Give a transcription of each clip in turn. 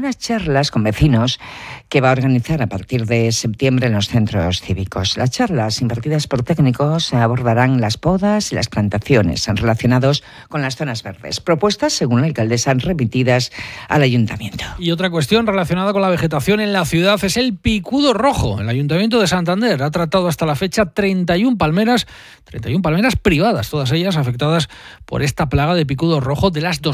unas charlas con vecinos que va a organizar a partir de septiembre en los centros cívicos. Las charlas impartidas por técnicos abordarán las podas y las plantaciones relacionados con las zonas verdes, propuestas, según la alcaldesa, remitidas al ayuntamiento. Y otra cuestión relacionada con la vegetación en la ciudad es el picudo rojo. El Ayuntamiento de Santander ha tratado hasta la fecha 31 palmeras privadas, todas ellas afectadas por esta plaga de picudo rojo de las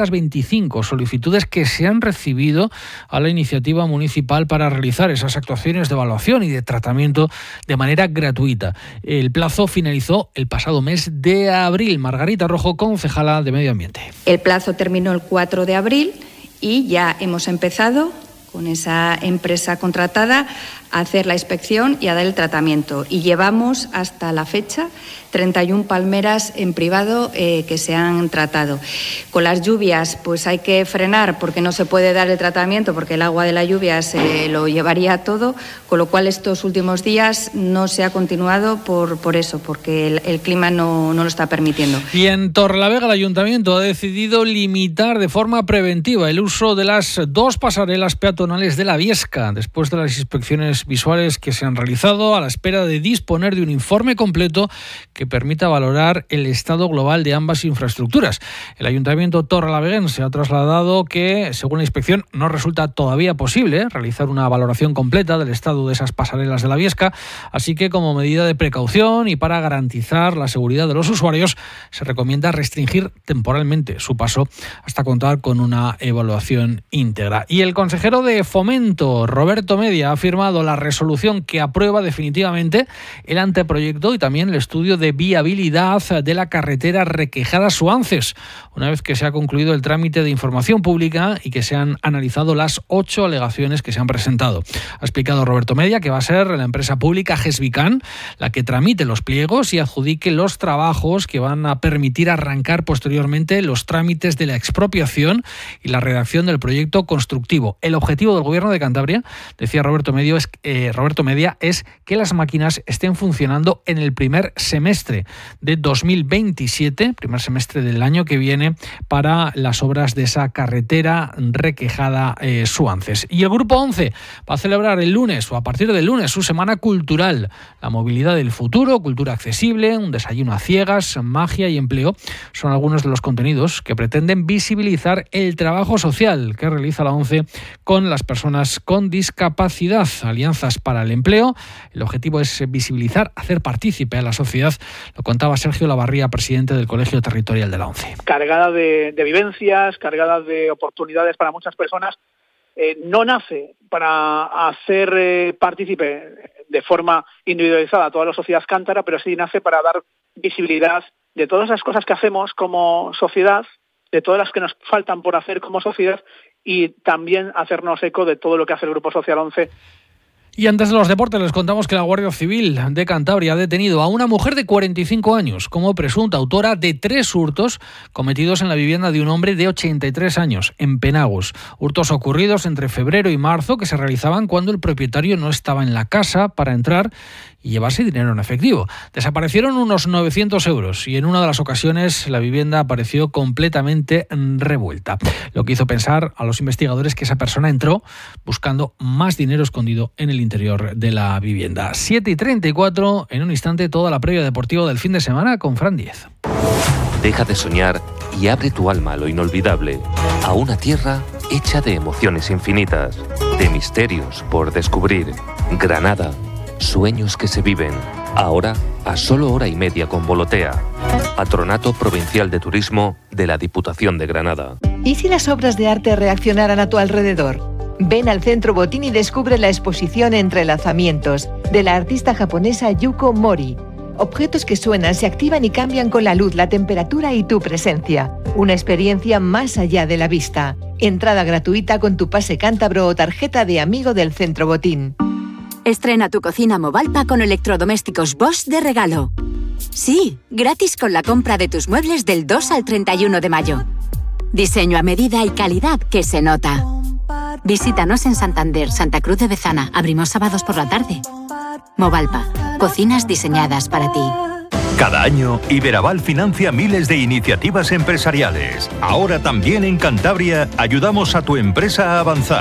225 solicitudes que se han recibido a la iniciativa municipal para realizar esas actuaciones de evaluación y de tratamiento de manera gratuita. El plazo finalizó el pasado mes de abril. Margarita Rojo, concejala de Medio Ambiente. El plazo terminó el 4 de abril y ya hemos empezado con esa empresa contratada a hacer la inspección y a dar el tratamiento. Y llevamos hasta la fecha 31 palmeras en privado que se han tratado. Con las lluvias pues hay que frenar porque no se puede dar el tratamiento porque el agua de la lluvia se lo llevaría todo, con lo cual estos últimos días no se ha continuado por eso, porque el clima no lo está permitiendo. Y en Torrelavega el Ayuntamiento ha decidido limitar de forma preventiva el uso de las 2 pasarelas peatonales de la Viesca, después de las inspecciones visuales que se han realizado, a la espera de disponer de un informe completo que permita valorar el estado global de ambas infraestructuras. El Ayuntamiento torrelaveguense ha trasladado que, según la inspección, no resulta todavía posible realizar una valoración completa del estado de esas pasarelas de la Viesca, así que como medida de precaución y para garantizar la seguridad de los usuarios, se recomienda restringir temporalmente su paso hasta contar con una evaluación íntegra. Y el consejero de Fomento, Roberto Media, ha firmado la resolución que aprueba definitivamente el anteproyecto y también el estudio de viabilidad de la carretera Requejada-Suances, una vez que se ha concluido el trámite de información pública y que se han analizado las 8 alegaciones que se han presentado. Ha explicado Roberto Media que va a ser la empresa pública Gesvican la que tramite los pliegos y adjudique los trabajos que van a permitir arrancar posteriormente los trámites de la expropiación y la redacción del proyecto constructivo. El objetivo del Gobierno de Cantabria, decía Roberto Media, es que las máquinas estén funcionando en el primer semestre de 2027, primer semestre del año que viene, para las obras de esa carretera Requejada-Suances. Y el Grupo 11 va a celebrar el lunes, o a partir del lunes, su semana cultural. La movilidad del futuro, cultura accesible, un desayuno a ciegas, magia y empleo son algunos de los contenidos que pretenden visibilizar el trabajo social que realiza la 11 con las personas con discapacidad. Alianzas para el empleo. El objetivo es visibilizar, hacer partícipe a la sociedad. Lo contaba Sergio Lavarría, presidente del Colegio Territorial de la ONCE. Cargada de vivencias, cargada de oportunidades para muchas personas. No nace para hacer partícipe de forma individualizada a toda la sociedad cántabra, pero sí nace para dar visibilidad de todas las cosas que hacemos como sociedad, de todas las que nos faltan por hacer como sociedad y también hacernos eco de todo lo que hace el Grupo Social 11. Y antes de los deportes les contamos que la Guardia Civil de Cantabria ha detenido a una mujer de 45 años como presunta autora de 3 hurtos cometidos en la vivienda de un hombre de 83 años, en Penagos. Hurtos ocurridos entre febrero y marzo que se realizaban cuando el propietario no estaba en la casa para entrar y llevarse dinero en efectivo. Desaparecieron unos 900 euros y en una de las ocasiones la vivienda apareció completamente revuelta, lo que hizo pensar a los investigadores que esa persona entró buscando más dinero escondido en el interior de la vivienda. 7:34, en un instante toda la previa deportiva del fin de semana con Fran Diez. Deja de soñar y abre tu alma a lo inolvidable, a una tierra hecha de emociones infinitas, de misterios por descubrir. Granada, sueños que se viven, ahora a solo hora y media con Volotea. Patronato Provincial de Turismo de la Diputación de Granada. ¿Y si las obras de arte reaccionaran a tu alrededor? Ven al Centro Botín y descubre la exposición Entrelazamientos de la artista japonesa Yuko Mori. Objetos que suenan, se activan y cambian con la luz, la temperatura y tu presencia. Una experiencia más allá de la vista. Entrada gratuita con tu pase cántabro o tarjeta de amigo del Centro Botín. Estrena tu cocina Movalpa con electrodomésticos Bosch de regalo. Sí, gratis con la compra de tus muebles del 2 al 31 de mayo. Diseño a medida y calidad que se nota. Visítanos en Santander, Santa Cruz de Bezana. Abrimos sábados por la tarde. Movalpa, cocinas diseñadas para ti. Cada año, Iberaval financia miles de iniciativas empresariales. Ahora también en Cantabria ayudamos a tu empresa a avanzar.